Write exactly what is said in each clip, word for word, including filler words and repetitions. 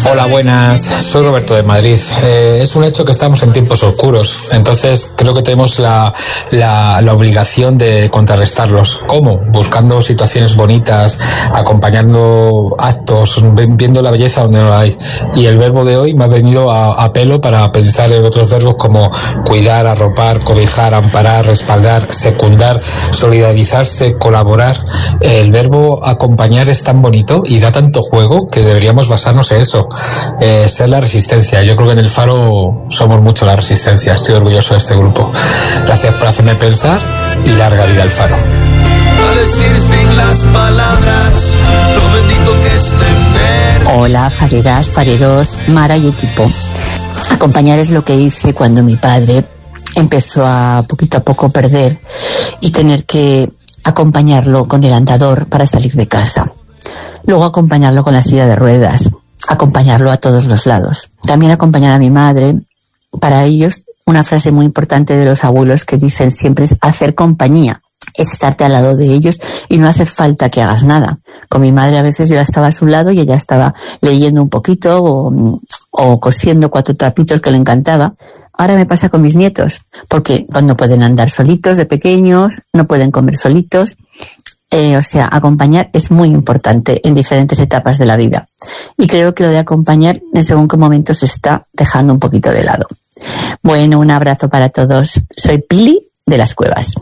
Hola, buenas. Soy Roberto de Madrid. Eh, es un hecho que estamos en tiempos oscuros, entonces creo que tenemos la, la, la obligación de contrarrestarlos. ¿Cómo? Buscando situaciones bonitas, acompañando actos, viendo la belleza donde no la hay. Y el verbo de hoy me ha venido a, a pelo para pensar en otros verbos como cuidar, arropar, cobijar, amparar, respaldar, secundar, solidarizarse, colaborar. El verbo acompañar es tan bonito y da tanto juego que deberíamos basarnos en eso. Eh, ser la resistencia. Yo creo que en el Faro somos mucho la resistencia. Estoy orgulloso de este grupo. Gracias por hacerme pensar y larga vida al Faro. A decir sin las palabras lo bendito que es tener. Hola, fareras, fareros, Mara y equipo. Acompañar es lo que hice cuando mi padre empezó a poquito a poco perder y tener que acompañarlo con el andador para salir de casa. Luego acompañarlo con la silla de ruedas, acompañarlo a todos los lados. También acompañar a mi madre. Para ellos, una frase muy importante de los abuelos que dicen siempre es hacer compañía. Es estarte al lado de ellos y no hace falta que hagas nada. Con mi madre a veces yo estaba a su lado y ella estaba leyendo un poquito o, o cosiendo cuatro trapitos que le encantaba. Ahora me pasa con mis nietos, porque cuando pueden andar solitos de pequeños, no pueden comer solitos. Eh, o sea, acompañar es muy importante en diferentes etapas de la vida. Y creo que lo de acompañar en según qué momento se está dejando un poquito de lado. Bueno, un abrazo para todos. Soy Pili de Las Cuevas.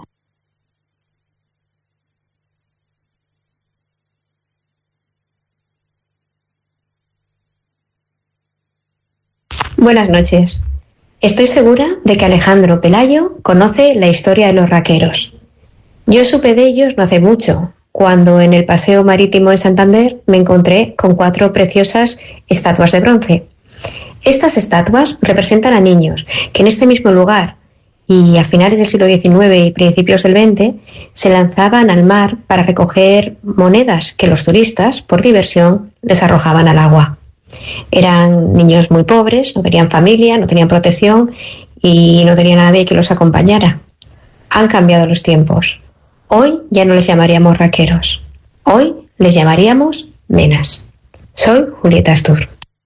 Buenas noches. Estoy segura de que Alejandro Pelayo conoce la historia de los raqueros. Yo supe de ellos no hace mucho, cuando en el Paseo Marítimo de Santander me encontré con cuatro preciosas estatuas de bronce. Estas estatuas representan a niños que en este mismo lugar y a finales del siglo diecinueve y principios del veinte se lanzaban al mar para recoger monedas que los turistas, por diversión, les arrojaban al agua. Eran niños muy pobres, no tenían familia, no tenían protección y no tenían a nadie que los acompañara. Han cambiado los tiempos. Hoy ya no les llamaríamos raqueros. Hoy les llamaríamos menas. Soy Julieta Astur.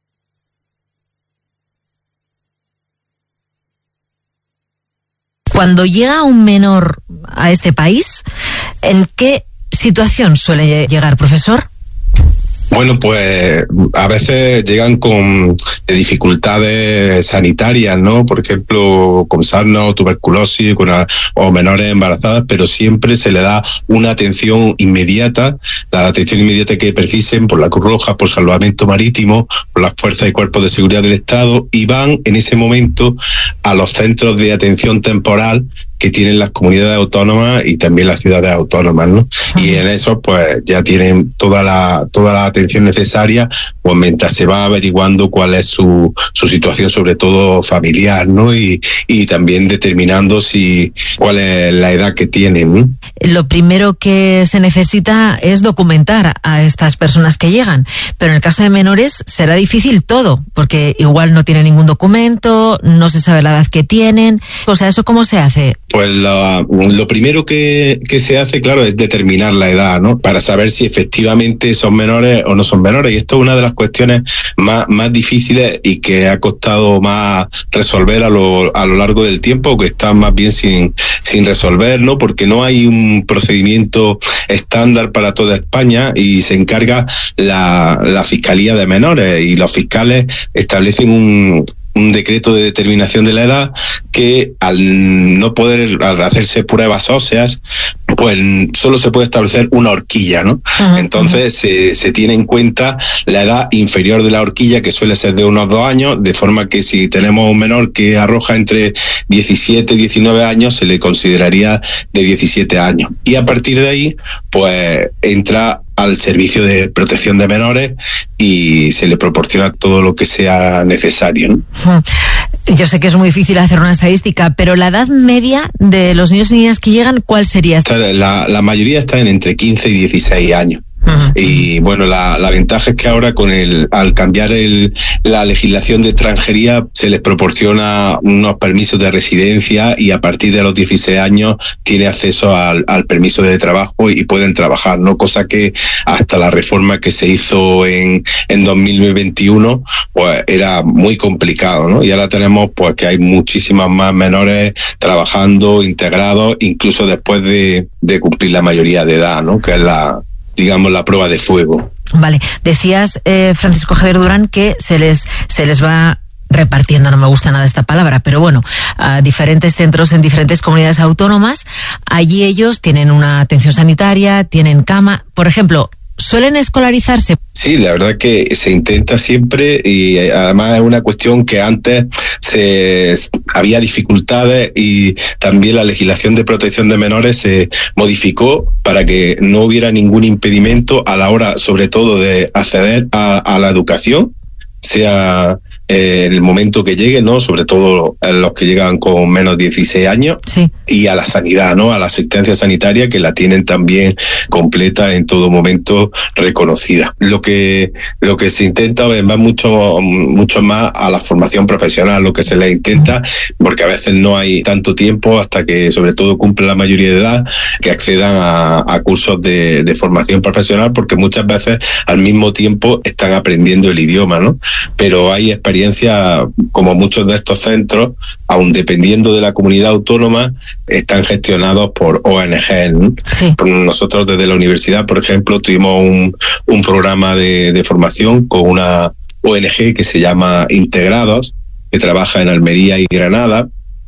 Cuando llega un menor a este país, ¿en qué situación suele llegar, profesor? Bueno, pues a veces llegan con dificultades sanitarias, ¿no? Por ejemplo, con sarna o tuberculosis, con a, o menores embarazadas, pero siempre se le da una atención inmediata, la atención inmediata que precisen por la Cruz Roja, por Salvamento Marítimo, por las fuerzas y cuerpos de seguridad del Estado, y van en ese momento a los centros de atención temporal que tienen las comunidades autónomas y también las ciudades autónomas, ¿no? Uh-huh. Y en eso pues ya tienen toda la toda la atención necesaria, pues mientras se va averiguando cuál es su su situación, sobre todo familiar, ¿no? Y y también determinando si cuál es la edad que tienen, ¿no? Lo primero que se necesita es documentar a estas personas que llegan, pero en el caso de menores será difícil todo, porque igual no tienen ningún documento, no se sabe la edad que tienen. O sea, ¿eso cómo se hace? Pues lo, lo primero que, que se hace, claro, es determinar la edad, ¿no? Para saber si efectivamente son menores o no son menores. Y esto es una de las cuestiones más, más difíciles y que ha costado más resolver a lo, a lo largo del tiempo, que está más bien sin, sin resolver, ¿no? Porque no hay un procedimiento estándar para toda España y se encarga la, la Fiscalía de Menores, y los fiscales establecen un un decreto de determinación de la edad que, al no poder al hacerse pruebas óseas, pues solo se puede establecer una horquilla, ¿no? Uh-huh. Entonces se, se tiene en cuenta la edad inferior de la horquilla, que suele ser de unos dos años, de forma que si tenemos un menor que arroja entre diecisiete y diecinueve años, se le consideraría de diecisiete años. Y a partir de ahí, pues entra al servicio de protección de menores y se le proporciona todo lo que sea necesario, ¿no? Yo sé que es muy difícil hacer una estadística, pero la edad media de los niños y niñas que llegan, ¿cuál sería? La, la mayoría están entre quince y dieciséis años. Uh-huh. Y bueno, la, la ventaja es que ahora con el, al cambiar el, la legislación de extranjería se les proporciona unos permisos de residencia y a partir de los dieciséis años tiene acceso al, al permiso de trabajo y pueden trabajar, ¿no? Cosa que hasta la reforma que se hizo en, en dos mil veintiuno pues era muy complicado, ¿no? Y ahora tenemos pues que hay muchísimas más menores trabajando, integrados, incluso después de, de cumplir la mayoría de edad, ¿no? Que es la, digamos, la prueba de fuego. Vale, decías, eh, Francisco Javier Durán, que se les, se les va repartiendo, no me gusta nada esta palabra, pero bueno, a diferentes centros en diferentes comunidades autónomas. Allí ellos tienen una atención sanitaria, tienen cama, por ejemplo, ¿suelen escolarizarse? Sí, la verdad que se intenta siempre y además es una cuestión que antes se había dificultades y también la legislación de protección de menores se modificó para que no hubiera ningún impedimento a la hora, sobre todo, de acceder a, a la educación, sea eh, en el momento que llegue, ¿no? Sobre todo los que llegan con menos de dieciséis años, sí. Y a la sanidad, ¿no? A la asistencia sanitaria, que la tienen también completa en todo momento, reconocida. Lo que lo que se intenta va mucho mucho más a la formación profesional, lo que se les intenta, porque a veces no hay tanto tiempo hasta que sobre todo cumple la mayoría de edad, que accedan a, a cursos de, de formación profesional, porque muchas veces al mismo tiempo están aprendiendo el idioma, ¿no? Pero hay experiencias, como muchos de estos centros, aun dependiendo de la comunidad autónoma, están gestionados por O N G, ¿no? Sí. Nosotros desde la universidad, por ejemplo, tuvimos un, un programa de, de formación con una O N G que se llama Integrados, que trabaja en Almería y Granada.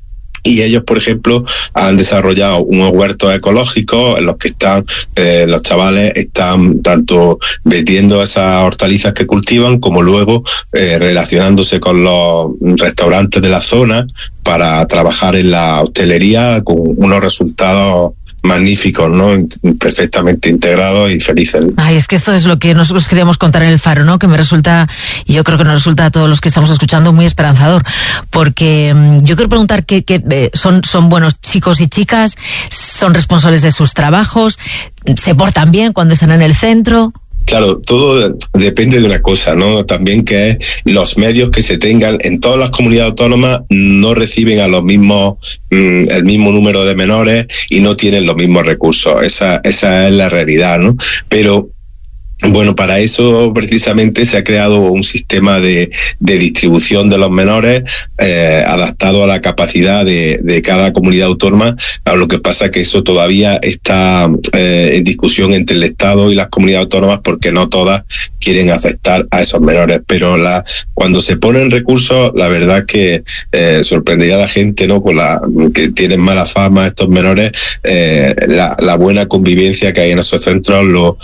Y ellos, por ejemplo, han desarrollado unos huertos ecológicos en los que están, eh, los chavales están tanto vendiendo esas hortalizas que cultivan, como luego eh, relacionándose con los restaurantes de la zona para trabajar en la hostelería con unos resultados magníficos, ¿no? Perfectamente integrados y felices. Ay, es que esto es lo que nosotros queríamos contar en El Faro, ¿no? Que me resulta, y yo creo que nos resulta a todos los que estamos escuchando muy esperanzador, porque um, yo quiero preguntar que, que eh, son, son buenos chicos y chicas, son responsables de sus trabajos, se portan bien cuando están en el centro. Claro, todo depende de una cosa, ¿no? También que es los medios que se tengan en todas las comunidades autónomas no reciben a los mismos, mmm, el mismo número de menores y no tienen los mismos recursos. Esa, esa es la realidad, ¿no? Pero bueno, para eso precisamente se ha creado un sistema de, de distribución de los menores eh, adaptado a la capacidad de, de cada comunidad autónoma. A lo que pasa que eso todavía está eh, en discusión entre el Estado y las comunidades autónomas, porque no todas quieren aceptar a esos menores. Pero la, cuando se ponen recursos, la verdad que eh, sorprendería a la gente, ¿no? Con la que tienen mala fama estos menores, eh, la, la buena convivencia que hay en esos centros, lo,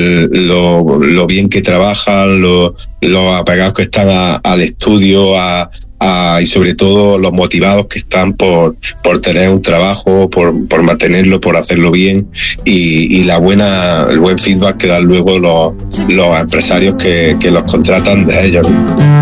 lo Lo, lo bien que trabajan, lo, lo apegados que están a, al estudio, a, a, y sobre todo los motivados que están por, por tener un trabajo, por, por mantenerlo, por hacerlo bien, y, y la buena, el buen feedback que dan luego los, los empresarios que, que los contratan de ellos.